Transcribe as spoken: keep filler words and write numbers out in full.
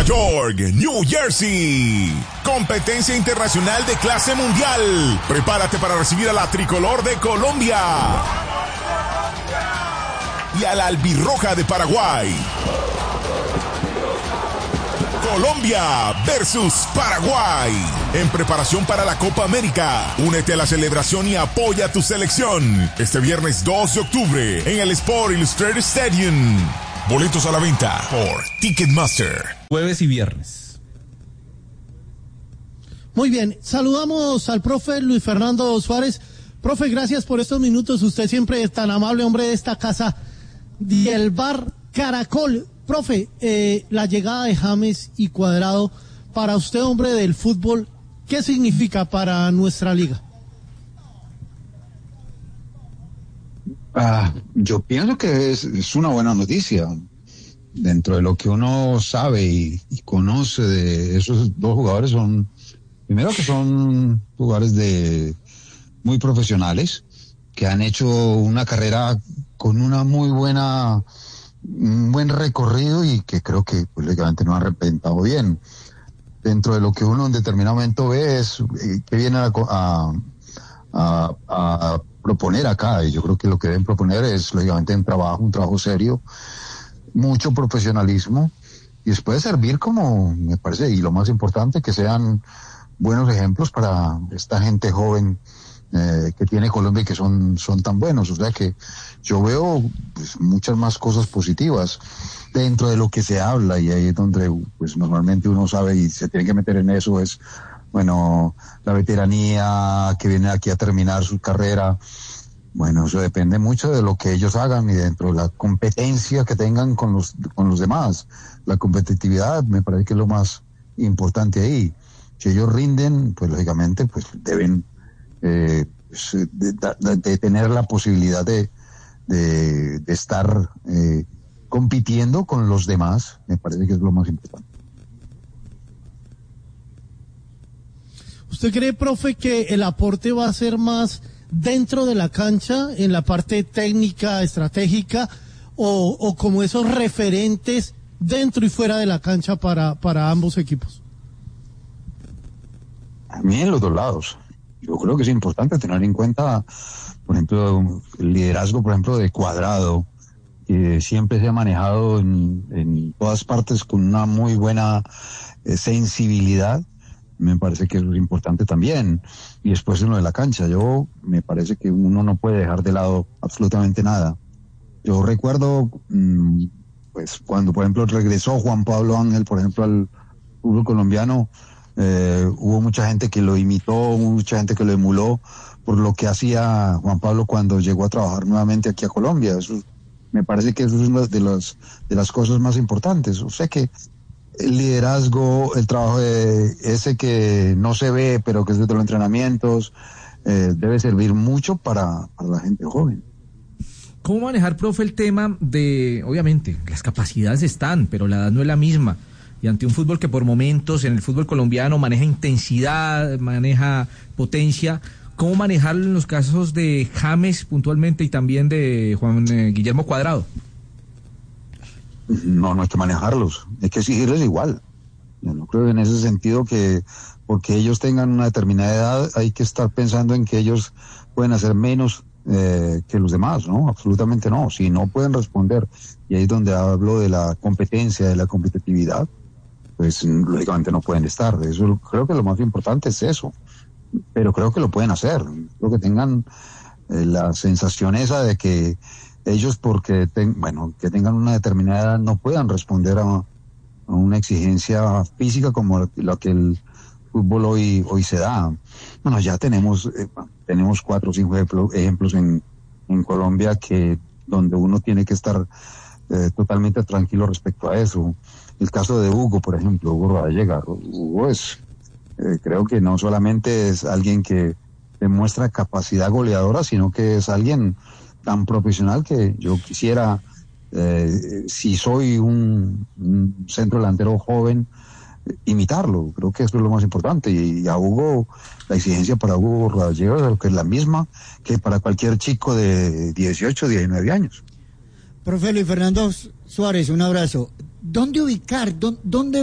York, New Jersey. Competencia internacional de clase mundial. Prepárate para recibir a la tricolor de Colombia y a la albirroja de Paraguay. Colombia versus Paraguay. En preparación para la Copa América. Únete a la celebración y apoya a tu selección. Este viernes dos de octubre en el Sport Illustrated Stadium. Boletos a la venta por Ticketmaster. Jueves y viernes. Muy bien, saludamos al profe Luis Fernando Suárez. Profe, gracias por estos minutos. Usted siempre es tan amable, hombre de esta casa. Y el bar Caracol. Profe, eh, la llegada de James y Cuadrado, para usted, hombre del fútbol, ¿qué significa para nuestra liga? Ah, yo pienso que es, es una buena noticia. Dentro de lo que uno sabe y, y conoce de esos dos jugadores, son, primero que son jugadores de muy profesionales, que han hecho una carrera con una muy buena, un buen recorrido y que creo que pues, lógicamente no han representado bien. Dentro de lo que uno en determinado momento ve es eh, que viene a, a, a, a proponer acá, y yo creo que lo que deben proponer es lógicamente un trabajo, un trabajo serio, mucho profesionalismo, y después servir como, me parece, y lo más importante, que sean buenos ejemplos para esta gente joven eh, que tiene Colombia y que son, son tan buenos. O sea que yo veo pues, muchas más cosas positivas dentro de lo que se habla, y ahí es donde pues normalmente uno sabe y se tiene que meter en eso, es bueno, la veteranía que viene aquí a terminar su carrera. Bueno, eso depende mucho de lo que ellos hagan y dentro de la competencia que tengan con los con los demás. La competitividad me parece que es lo más importante ahí. Si ellos rinden, pues lógicamente pues deben eh, de, de, de tener la posibilidad de, de, de estar eh, compitiendo con los demás. Me parece que es lo más importante. ¿Usted cree, profe, que el aporte va a ser más dentro de la cancha, en la parte técnica, estratégica, o, o como esos referentes dentro y fuera de la cancha para, para ambos equipos? A mí en los dos lados. Yo creo que es importante tener en cuenta, por ejemplo, el liderazgo, por ejemplo, de Cuadrado, que siempre se ha manejado en, en todas partes con una muy buena eh, sensibilidad. Me parece que eso es importante también. Y después en lo de la cancha, yo me parece que uno no puede dejar de lado absolutamente nada. Yo recuerdo, mmm, pues cuando por ejemplo regresó Juan Pablo Ángel, por ejemplo, al fútbol colombiano, eh, hubo mucha gente que lo imitó, mucha gente que lo emuló por lo que hacía Juan Pablo cuando llegó a trabajar nuevamente aquí a Colombia. Eso, me parece que eso es una de las, de las cosas más importantes. O sea que el liderazgo, el trabajo de ese que no se ve, pero que es desde los entrenamientos, eh, debe servir mucho para, para la gente joven. ¿Cómo manejar, profe, el tema de, obviamente, las capacidades están, pero la edad no es la misma? Y ante un fútbol que por momentos, en el fútbol colombiano, maneja intensidad, maneja potencia, ¿cómo manejarlo en los casos de James puntualmente y también de Juan eh, Guillermo Cuadrado? No, no hay que manejarlos, hay que exigirles igual. Yo no creo en ese sentido que porque ellos tengan una determinada edad hay que estar pensando en que ellos pueden hacer menos eh, que los demás, ¿no? Absolutamente no. Si no pueden responder, y ahí es donde hablo de la competencia, de la competitividad, pues lógicamente no pueden estar. Eso creo que lo más importante es eso, pero creo que lo pueden hacer. Creo que tengan eh, la sensación esa de que ellos porque ten, bueno que tengan una determinada edad no puedan responder a, a una exigencia física como la que el fútbol hoy hoy se da. Bueno, ya tenemos eh, tenemos cuatro o cinco ejemplos, ejemplos en, en Colombia que donde uno tiene que estar eh, totalmente tranquilo respecto a eso. El caso de Hugo, por ejemplo, Hugo Rodallega. Hugo es eh, creo que no solamente es alguien que demuestra capacidad goleadora, sino que es alguien tan profesional que yo quisiera, eh, si soy un, un centro delantero joven, eh, imitarlo. Creo que eso es lo más importante. Y, y a Hugo, la exigencia para Hugo Rodallega es la misma que para cualquier chico de dieciocho, diecinueve años. Profe Luis Fernando Suárez, un abrazo. ¿Dónde ubicar, dónde